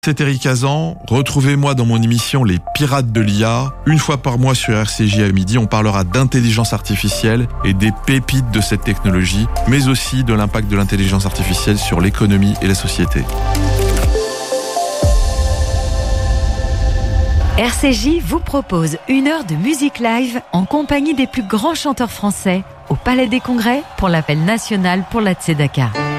C'est Eric Hazan. Retrouvez-moi dans mon émission Les Pirates de l'IA. Une fois par mois sur RCJ à midi, on parlera d'intelligence artificielle et des pépites de cette technologie, mais aussi de l'impact de l'intelligence artificielle sur l'économie et la société. RCJ vous propose 1 heure de musique live en compagnie des plus grands chanteurs français au Palais des Congrès pour l'appel national pour la Tzedaka.